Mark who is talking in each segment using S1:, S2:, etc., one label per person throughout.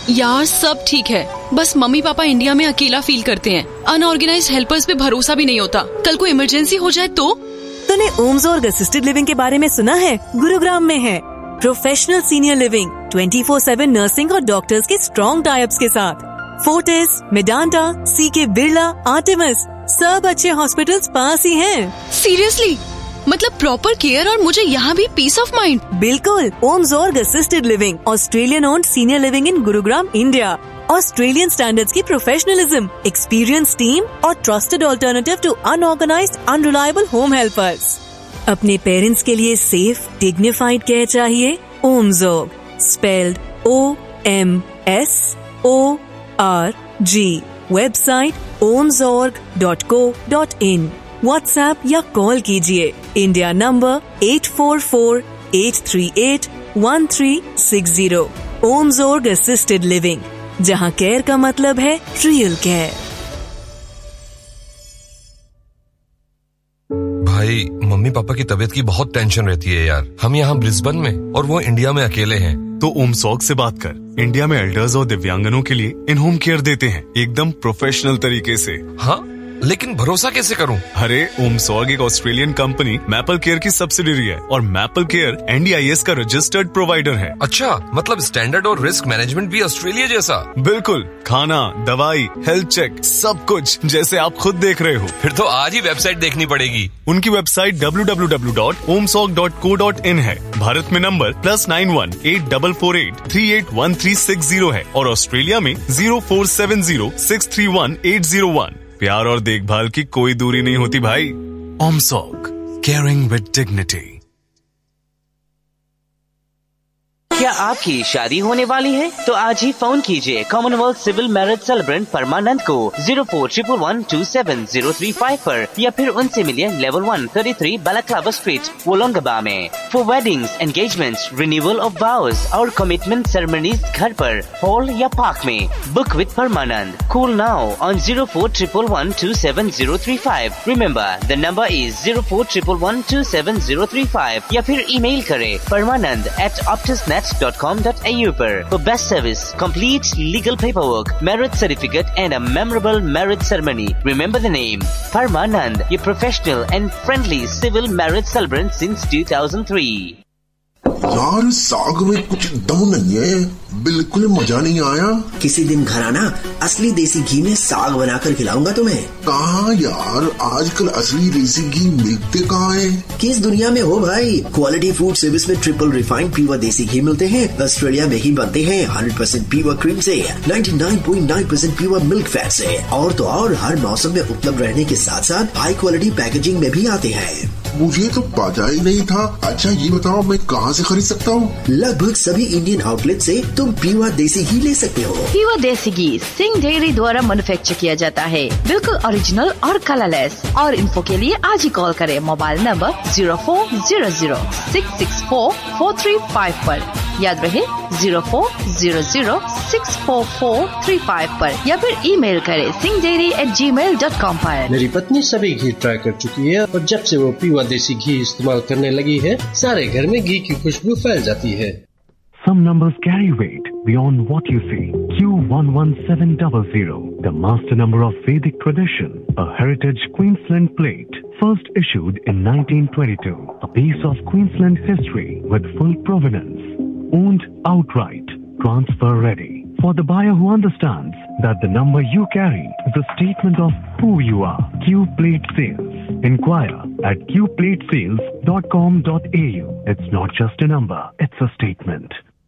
S1: यार सब ठीक है, बस मम्मी पापा इंडिया में अकेला फील करते हैं। अनऑर्गेनाइज्ड हेल्पर्स पे भरोसा भी नहीं होता। कल को इमरजेंसी हो जाए तो?
S2: तूने ओमजोर्ग असिस्टेड लिविंग के बारे में सुना है? गुरुग्राम में है प्रोफेशनल सीनियर लिविंग, 24/7 नर्सिंग और डॉक्टर्स के स्ट्रॉन्ग टाइप्स के साथ। फोर्टिस, मेडांटा, सीके बिरला, आर्टेमिस, सब अच्छे हॉस्पिटल्स पास ही हैं।
S1: सीरियसली? मतलब प्रॉपर केयर और मुझे यहाँ भी पीस ऑफ माइंड।
S2: बिल्कुल। ओमजोर्ग assisted living, Australian owned senior living in Gurugram, India. Australian standards की प्रोफेशनलिज्म, एक्सपीरियंस टीम और trusted alternative to unorganised unreliable home helpers. अपने पेरेंट्स के लिए सेफ डिग्निफाइड केयर चाहिए? ओमजोर्ग, spelled OMSORG। Website omzorg.co.in। WhatsApp या call कीजिए। India number 844-838-1360। ओमजोर्ग assisted living, जहां care का मतलब है रियल केयर।
S3: भाई, मम्मी पापा की तबीयत की बहुत टेंशन रहती है यार। हम यहाँ ब्रिस्बेन में और वो इंडिया में अकेले हैं।
S4: तो ओमजोर्ग से बात कर। इंडिया में एल्डर्स और दिव्यांगनों के लिए इन होम केयर देते हैं, एकदम प्रोफेशनल तरीके से।
S3: हाँ, लेकिन भरोसा कैसे करूं?
S4: अरे ओमजोर्ग एक ऑस्ट्रेलियन कंपनी मैपल केयर की सब्सिडियरी है और मैपल केयर NDIS का रजिस्टर्ड प्रोवाइडर है।
S3: अच्छा, मतलब स्टैंडर्ड और रिस्क मैनेजमेंट भी ऑस्ट्रेलिया जैसा?
S4: बिल्कुल, खाना, दवाई, हेल्थ चेक, सब कुछ जैसे आप खुद देख रहे हो।
S3: फिर तो आज ही वेबसाइट देखनी पड़ेगी।
S4: उनकी वेबसाइट www.omzorg.co.in है। भारत में नंबर +91 8448 381360 है और ऑस्ट्रेलिया में 0470 631 801। प्यार और देखभाल की कोई दूरी नहीं होती भाई। ओमजोर्ग, केयरिंग विद डिग्निटी।
S5: क्या आपकी शादी होने वाली है? तो आज ही फोन कीजिए कॉमनवेल्थ सिविल मैरिज सेलिब्रेंट परमानंद को 0411127035 पर या फिर उनसे मिलिए लेवल 1 33 बैलाक्लावा स्ट्रीट, वोलोंगबा में। For weddings, engagements, renewal of वाउज और कमिटमेंट सेरेमनीज घर पर, हॉल या पार्क में। Book with Parmanand. Call now on 0411127035। Remember the number is 0411127035 या फिर ईमेल करें permanand@optusnet.com.au पर। For best service, complete legal paperwork, marriage certificate and a memorable marriage ceremony. Remember the name, Parmanand, a professional and friendly civil marriage celebrant since 2003.
S6: यार साग में कुछ दम नहीं है, बिल्कुल मजा नहीं आया।
S7: किसी दिन घर आना, असली देसी घी में साग बनाकर खिलाऊंगा तुम्हें।
S6: कहाँ यार, आजकल असली देसी घी मिलते कहाँ है?
S7: किस दुनिया में हो भाई? क्वालिटी फूड सर्विस में ट्रिपल रिफाइंड प्योर देसी घी मिलते हैं। ऑस्ट्रेलिया में ही बनते हैं 100% प्योर क्रीम से, 99.9% प्योर मिल्क फैट से। और तो और हर मौसम में उपलब्ध रहने के साथ साथ हाई क्वालिटी पैकेजिंग में भी आते हैं।
S6: मुझे तो पता ही नहीं था। अच्छा ये बताओ, मैं कहाँ से खरीद सकता हूँ?
S7: लगभग सभी इंडियन आउटलेट से तुम प्योर देसी घी ले सकते हो।
S8: प्योर देसी घी सिंह डेयरी द्वारा मैन्युफैक्चर किया जाता है, बिल्कुल ओरिजिनल और कलरलेस। और इन्फो के लिए आज ही कॉल करें मोबाइल नंबर 0400-664-4355 पर। याद रहे 0400-644-35 पर या फिर ईमेल करें singhdairy@gmail.com पर।
S9: मेरी पत्नी सभी घी ट्राई कर चुकी है और जब से वो प्योर देसी घी इस्तेमाल करने लगी है, सारे घर में घी की खुशबू फैल जाती है।
S10: Some numbers carry weight beyond what you see. Q11700, the master number of Vedic tradition, a heritage Queensland plate, first issued in 1922, a piece of Queensland history with full provenance, owned outright, transfer ready. For the buyer who understands that the number you carry is a statement of who you are. Q Plate Sales. Inquire at qplatesales.com.au. It's not just a number, it's a statement.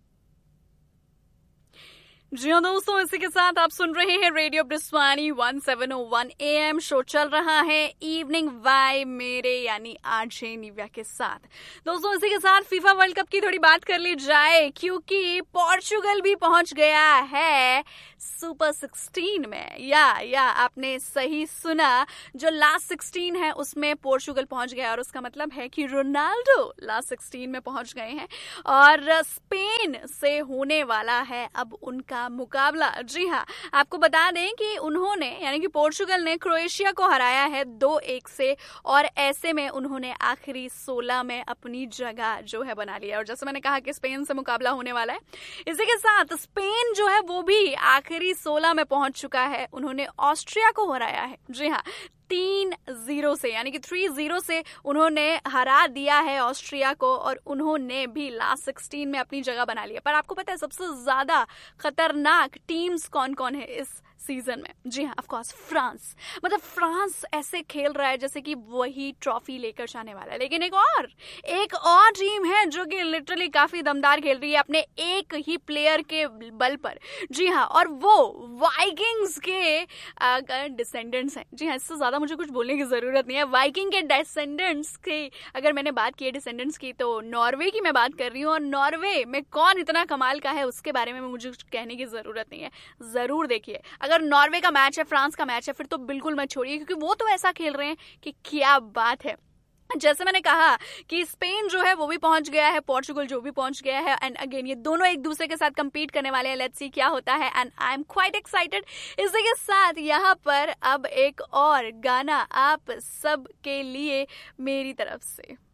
S11: जी हाँ दोस्तों, इसी के साथ आप सुन रहे हैं radio ब्रिस्वानी 1701 AM। Show चल रहा है इवनिंग वाइब मेरे यानी आरजे निव्या के साथ। दोस्तों इसी के साथ फीफा वर्ल्ड कप की थोड़ी बात कर ली जाए, क्योंकि पोर्चुगल भी पहुंच गया है सुपर 16 में। या आपने सही सुना, जो लास्ट 16 है उसमें पोर्चुगल पहुंच गया और उसका मतलब है कि रोनाल्डो लास्ट 16 में पहुंच गए हैं और स्पेन से होने वाला है अब उनका मुकाबला। जी हाँ, आपको बता दें कि उन्होंने यानी कि पोर्चुगल ने क्रोएशिया को हराया है 2-1 से और ऐसे में उन्होंने आखिरी 16 में अपनी जगह जो है बना लिया। और जैसे मैंने कहा कि स्पेन से मुकाबला होने वाला है, इसी के साथ स्पेन जो है वो भी आखिरी 16 में पहुंच चुका है। उन्होंने ऑस्ट्रिया को हराया है। जी हाँ, 3-0 से यानी कि 3-0 से उन्होंने हरा दिया है ऑस्ट्रिया को और उन्होंने भी लास्ट 16 में अपनी जगह बना लिया। पर आपको पता है सबसे ज्यादा खतरनाक टीम्स कौन कौन है इस सीजन में? जी हाँ, ऑफ कोर्स फ्रांस। मतलब फ्रांस ऐसे खेल रहा है जैसे कि वही ट्रॉफी लेकर जाने वाला है। लेकिन एक और टीम है जो कि लिटरली काफी दमदार खेल रही है अपने एक ही प्लेयर के बल पर। जी हाँ, और वो वाइकिंग्स के डिसेंडेंट्स हैं। जी हाँ, इससे ज्यादा मुझे कुछ बोलने की जरूरत नहीं है। वाइकिंग के डिसेंडेंट्स की अगर मैंने बात की है डिसेंडेंट्स की, तो नॉर्वे की मैं बात कर रही हूँ। और नॉर्वे में कौन इतना कमाल का है उसके बारे में मुझे कुछ कहने की जरूरत नहीं है। जरूर देखिए, अगर नॉर्वे का मैच है, फ्रांस का मैच है, फिर तो बिल्कुल मत छोड़िए, क्योंकि वो तो ऐसा खेल रहे हैं कि क्या बात है। जैसे मैंने कहा कि स्पेन जो है वो भी पहुंच गया है, पोर्चुगल जो भी पहुंच गया है, एंड अगेन ये दोनों एक दूसरे के साथ कंपीट करने वाले हैं। लेट्स सी क्या होता है, and I am quite excited. इसी के साथ यहाँ पर अब एक और गाना आप सब के लिए मेरी तरफ से।